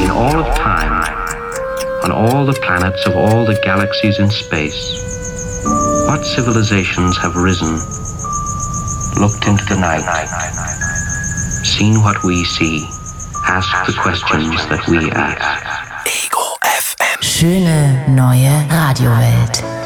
In all of time, on all the planets of all the galaxies in space, what civilizations have risen, looked into the night, seen what we see, asked the questions that we ask? Ego FM. Schöne neue Radiowelt.